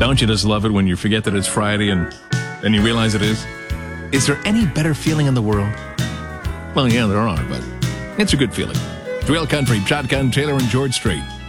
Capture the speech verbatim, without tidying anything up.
Don't you just love it when you forget that it's Friday and then you realize it is? Is there any better feeling in the world? Well, yeah, there are, but it's a good feeling. It's Real Country, Shotgun, Taylor, and George Strait.